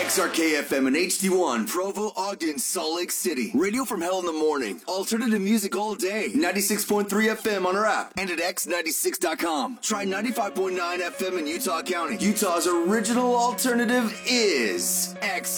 XRKFM and HD1, Provo, Ogden, Salt Lake City. Radio from hell in the morning. Alternative music all day. 96.3 FM on our app and at x96.com. Try 95.9 FM in Utah County. Utah's original alternative is X.